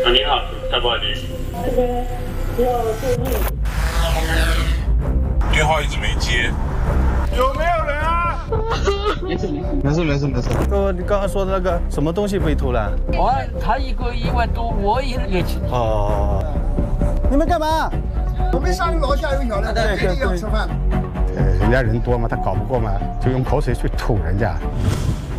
您好，在报警。 这边要注意。 电话一直没接，有没有人啊？ 没事。 哥，你刚刚说的那个什么东西被偷了？ 他一个1万多，我也也去。 哦， 你们干嘛？ 我们上楼下有小的，肯定要吃饭。 人家人多嘛，他搞不过嘛，就用口水去吐人家。